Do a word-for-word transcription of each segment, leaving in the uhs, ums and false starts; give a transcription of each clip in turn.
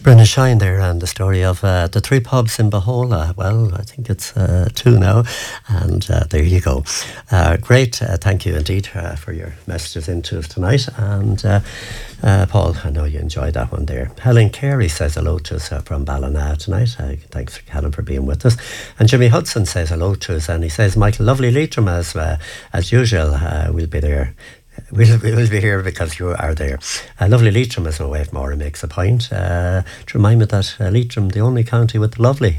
Brendan Shine there, and the story of uh, the three pubs in Bahola. Well, I think it's uh, two now, and uh, there you go. Uh, great, uh, thank you indeed uh, for your messages into us tonight. And uh, uh, Paul, I know you enjoyed that one there. Helen Carey says hello to us uh, from Ballina tonight. Uh, thanks, Helen, for being with us. And Jimmy Hudson says hello to us, and he says, Michael, lovely Leitrim as uh, as usual. Uh, we'll be there. We'll, we'll be here because you are there. Uh, lovely Leitrim, as my wife Maura makes a point. Uh, to remind me that uh, Leitrim, the only county with the lovely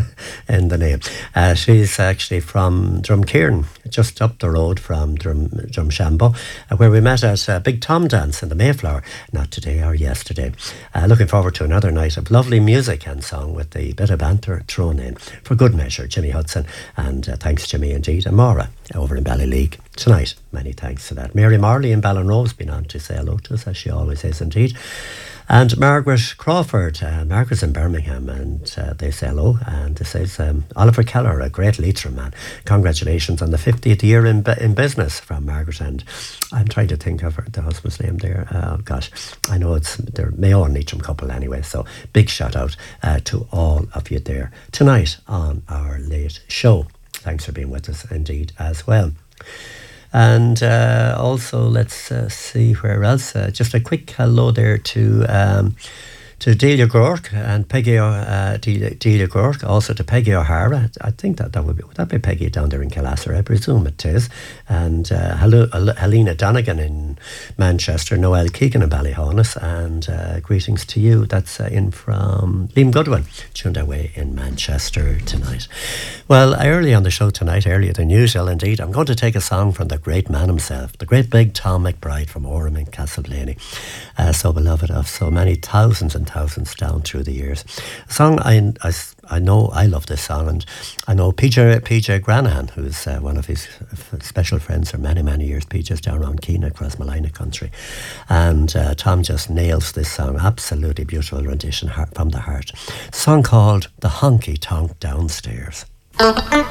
in the name. Uh, she's actually from Drumcairn, just up the road from Drum, Drumshambo, uh, where we met at uh, Big Tom Dance in the Mayflower, not today or yesterday. Uh, looking forward to another night of lovely music and song with the bit of banter thrown in. For good measure, Jimmy Hudson. And uh, thanks, Jimmy, indeed. And Maura over in Ballyleague tonight. Many thanks for that. Mary Marley in Ballinrobe's been on to say hello to us, as she always is indeed. And Margaret Crawford, uh, Margaret's in Birmingham, and uh, they say hello. And they says, um, Oliver Keller, a great Leitrim man. Congratulations on the fiftieth year in in business from Margaret. And I'm trying to think of her, the husband's name there. Oh, gosh, I know it's they're Mayo and Leitrim couple anyway. So big shout out uh, to all of you there tonight on our late show. Thanks for being with us indeed as well. And uh, also, let's uh, see where else. Uh, just a quick hello there to um, to Delia Gork and Peggy uh, Delia, Delia Gork, also to Peggy O'Hara. I think that that would be would that be Peggy down there in Killasser? I presume it is. And uh, hello, Helena Donegan in Manchester, Noel Keegan in Ballyhonus, and uh, greetings to you. That's uh, in from Liam Goodwin, tuned away in Manchester tonight. Well, early on the show tonight, earlier than usual indeed, I'm going to take a song from the great man himself, the great big Tom McBride from Orem in Castleblaney, uh, so beloved of so many thousands and thousands down through the years. A song I, I, I know I love this song, and I know P J P J Granahan, who's uh, one of his f- special friends for many, many years. P J's down around Keena, across Malina country. And uh, Tom just nails this song. Absolutely beautiful rendition, heart, from the heart. A song called The Honky Tonk Downstairs.